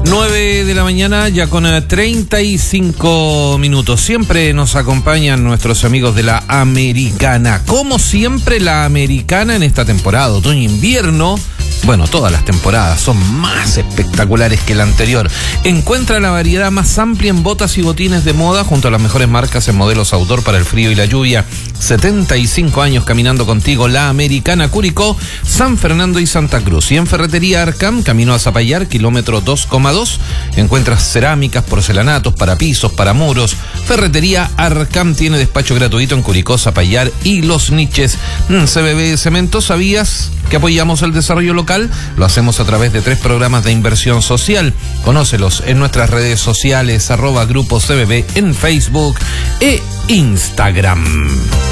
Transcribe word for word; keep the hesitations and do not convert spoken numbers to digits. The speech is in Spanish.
nueve de la mañana, ya con treinta y cinco minutos. Siempre nos acompañan nuestros amigos de la Americana. Como siempre, la Americana en esta temporada, otoño-invierno. Bueno, todas las temporadas son más espectaculares que la anterior. Encuentra la variedad más amplia en botas y botines de moda junto a las mejores marcas en modelos outdoor para el frío y la lluvia. setenta y cinco años caminando contigo, la Americana, Curicó, San Fernando y Santa Cruz. Y en Ferretería Arcam, camino a Zapallar, kilómetro dos coma dos, encuentras cerámicas, porcelanatos, para pisos, para muros. Ferretería Arcam tiene despacho gratuito en Curicó, Zapallar y Los Niches. C B B Cemento, ¿sabías que apoyamos el desarrollo local? Lo hacemos a través de tres programas de inversión social. Conócelos en nuestras redes sociales, arroba Grupo C B B en Facebook e Instagram.